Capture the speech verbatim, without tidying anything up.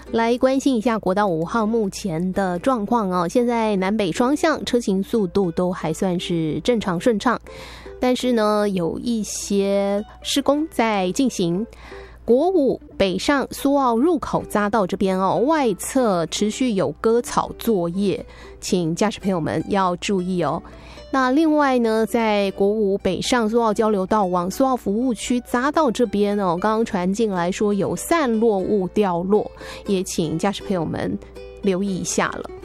来关心一下国道五号目前的状况哦。现在南北双向车行速度都还算是正常顺畅，但是呢，有一些施工在进行。国五北上苏澳入口匝道这边哦，外侧持续有割草作业，请驾驶朋友们要注意哦。那另外呢，在国五北上苏澳交流道往苏澳服务区匝道这边哦，刚刚传进来说有散落物掉落，也请驾驶朋友们留意一下了。